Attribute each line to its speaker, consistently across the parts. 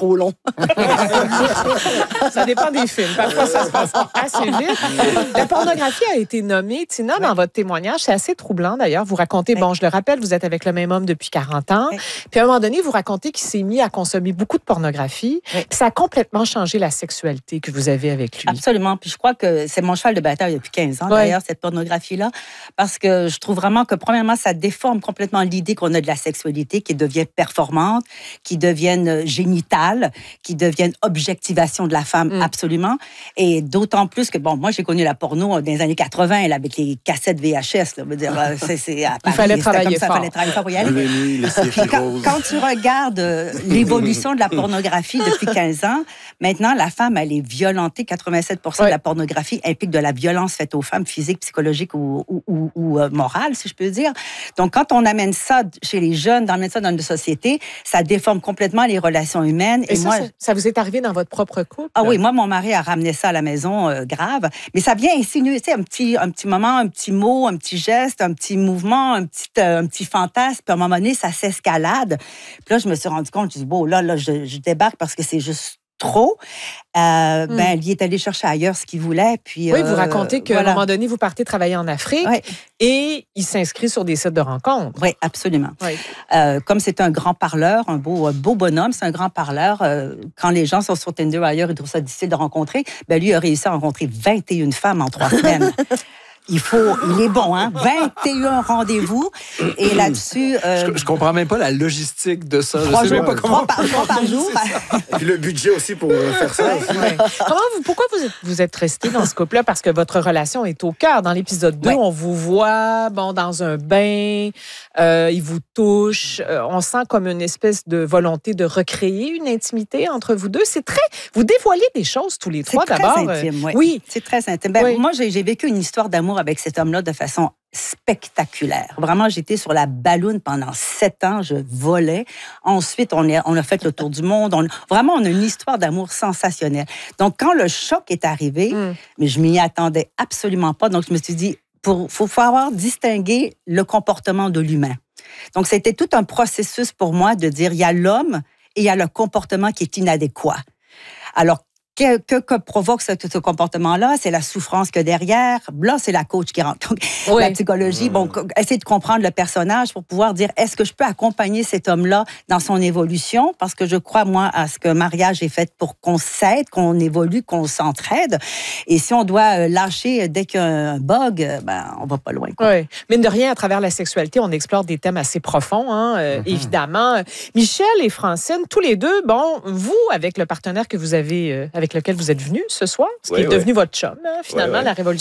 Speaker 1: trop long.
Speaker 2: Ça dépend des films. Parfois, ça se passe assez vite. La pornographie a été nommée, Tina, dans votre témoignage. C'est assez troublant, d'ailleurs. Vous racontez, bon, je le rappelle, vous êtes avec le même homme depuis 40 ans. Puis à un moment donné, vous racontez qu'il s'est mis à consommer beaucoup de pornographie. Puis ça a complètement changé la sexualité que vous avez avec lui.
Speaker 1: Absolument. Puis je crois que c'est mon cheval de bataille depuis 15 ans, d'ailleurs, cette pornographie-là. Parce que je trouve vraiment que, premièrement, ça déforme complètement l'idée qu'on a de la sexualité, qui devient performante, qui devienne génitale, qui devienne objectivation de la femme, absolument. Et d'autant plus que, bon, moi, j'ai connu la porno dans les années 80, là, avec les cassettes VHS. Là, dire, à Paris,
Speaker 2: il fallait travailler
Speaker 1: fort. Il fallait travailler fort pour y aller. Quand tu regardes l'évolution de la pornographie depuis 15 ans, maintenant, la femme, elle est violentée. 87% de la pornographie implique de la violence faite aux femmes, physique, psychologique ou morale, si je peux dire. Donc, quand on amène ça chez les jeunes, on amène ça dans notre société, ça déforme complètement les relations humaines.
Speaker 2: Et moi, ça vous est arrivé dans votre propre couple?
Speaker 1: Ah oui, moi, mon mari a ramené ça à la maison, grave. Mais ça vient insinuer, tu sais, un petit moment, un petit mot, un petit geste, un petit mouvement, un petit fantasme. Puis à un moment donné, ça s'escalade. Puis là, je me suis rendu compte, je dis, bon, là, je débarque parce que c'est juste trop. Ben, il est allé chercher ailleurs ce qu'il voulait. Puis,
Speaker 2: oui, vous racontez qu'à un moment donné, vous partez travailler en Afrique et il s'inscrit sur des sites de rencontres.
Speaker 1: Oui, absolument. Oui. Comme c'est un grand parleur, un beau bonhomme, c'est un grand parleur. Quand les gens sont sur Tinder ailleurs, ils trouvent ça difficile de rencontrer. Ben, lui a réussi à rencontrer 21 femmes en 3 semaines. Il est bon, hein? 21 rendez-vous. Et là-dessus...
Speaker 3: Je comprends même pas la logistique de ça.
Speaker 1: 3 par jour.
Speaker 4: Et puis le budget aussi pour faire ça.
Speaker 2: Pourquoi vous êtes resté dans ce couple-là? Parce que votre relation est au cœur. Dans l'épisode 2, on vous voit dans un bain, il vous touche. On sent comme une espèce de volonté de recréer une intimité entre vous deux. Vous dévoilez des choses tous les trois, d'abord.
Speaker 1: C'est très intime, oui. C'est très intime. Ben, moi, j'ai vécu une histoire d'amour avec cet homme-là de façon spectaculaire. Vraiment, j'étais sur la balloune pendant 7 ans, je volais. Ensuite, on a fait le tour du monde. Vraiment, on a une histoire d'amour sensationnelle. Donc, quand le choc est arrivé, mais je m'y attendais absolument pas. Donc, je me suis dit, faut avoir distingué le comportement de l'humain. Donc, c'était tout un processus pour moi de dire, il y a l'homme et il y a le comportement qui est inadéquat. Alors, que provoque ce comportement-là? C'est la souffrance que derrière. Là, c'est la coach qui rentre. Donc, la psychologie, essayer de comprendre le personnage pour pouvoir dire, est-ce que je peux accompagner cet homme-là dans son évolution? Parce que je crois, moi, à ce que le mariage est fait pour qu'on s'aide, qu'on évolue, qu'on s'entraide. Et si on doit lâcher dès qu'il y a un bug, on va pas loin.
Speaker 2: Oui. Mine de rien, à travers la sexualité, on explore des thèmes assez profonds, évidemment. Michel et Francine, tous les deux, vous, avec le partenaire que vous avez... avec lequel vous êtes venu ce soir, ce qui est devenu votre chum, finalement,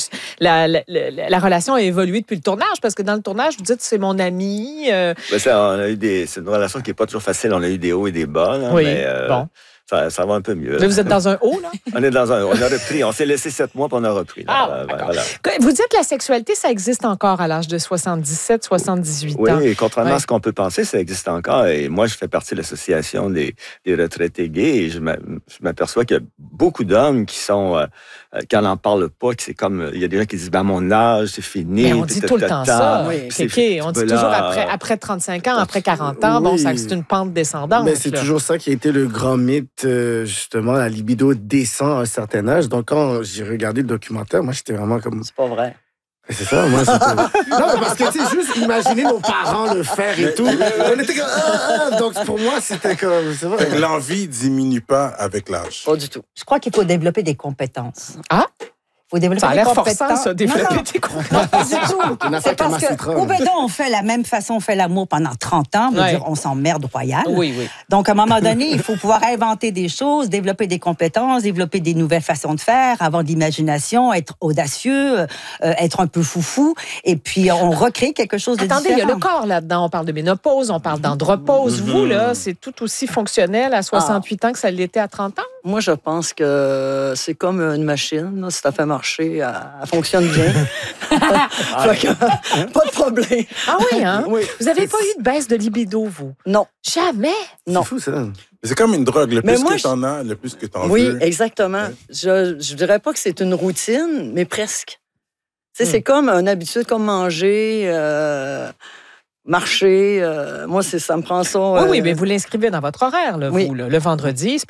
Speaker 2: la relation a évolué depuis le tournage, parce que dans le tournage, vous dites, c'est mon ami.
Speaker 5: C'est une relation qui n'est pas toujours facile. On a eu des hauts et des bas, là, mais ça va un peu mieux.
Speaker 2: Là, vous êtes dans un haut, là?
Speaker 5: On est dans un haut. On a repris. On s'est laissé 7 mois, puis on a repris. Là.
Speaker 2: Voilà. Vous dites que la sexualité, ça existe encore à l'âge de 77, 78 ans.
Speaker 5: Oui, contrairement à ce qu'on peut penser, ça existe encore. Et moi, je fais partie de l'association des retraités gays et je m'aperçois qu'il y a beaucoup d'hommes qui sont... quand on n'en parle pas, que c'est comme... Il y a des gens qui disent, à mon âge, c'est fini.
Speaker 2: Mais on dit tout le temps ça. C'est OK. On dit toujours après 35 ans, après 40 ans, c'est une pente descendante.
Speaker 4: Mais c'est toujours ça qui a été le grand mythe, justement, la libido descend à un certain âge. Donc, quand j'ai regardé le documentaire, moi, j'étais vraiment comme...
Speaker 1: C'est pas vrai.
Speaker 4: C'est ça, moi, c'était... Non, parce que, tu sais, juste imaginer nos parents le faire et tout. On était comme... Donc, pour moi, c'était comme... C'est vrai.
Speaker 6: L'envie diminue pas avec l'âge.
Speaker 1: Pas du tout. Je crois qu'il faut développer des compétences.
Speaker 2: Ah?
Speaker 1: Faut développer
Speaker 2: ça a l'air
Speaker 1: des compétences.
Speaker 2: forçant, ça, développer des compétences. Non,
Speaker 1: pas du tout. C'est parce que, on fait la même façon, on fait l'amour pendant 30 ans, dire, on s'emmerde royal.
Speaker 2: Oui.
Speaker 1: Donc, à un moment donné, il faut pouvoir inventer des choses, développer des compétences, développer des nouvelles façons de faire, avoir de l'imagination, être audacieux, être un peu foufou, et puis on recrée quelque chose de différent.
Speaker 2: Attendez, il y a le corps là-dedans. On parle de ménopause, on parle d'andropause. Vous, là, c'est tout aussi fonctionnel à 68 ans que ça l'était à 30 ans?
Speaker 7: Moi, je pense que c'est comme une machine. Là, si ça fait marcher, elle fonctionne bien. Pas de problème.
Speaker 2: Ah oui, hein? Oui. Vous n'avez pas eu de baisse de libido, vous?
Speaker 7: Non.
Speaker 2: Jamais?
Speaker 7: Non.
Speaker 4: C'est fou, ça.
Speaker 6: C'est comme une drogue. Le plus que t'en as, le plus que t'en veux.
Speaker 7: Oui, exactement. Je dirais pas que c'est une routine, mais presque. C'est comme une habitude, comme manger... marcher, moi, ça me prend ça...
Speaker 2: Oui, mais vous l'inscrivez dans votre horaire, là, vous, là, le vendredi.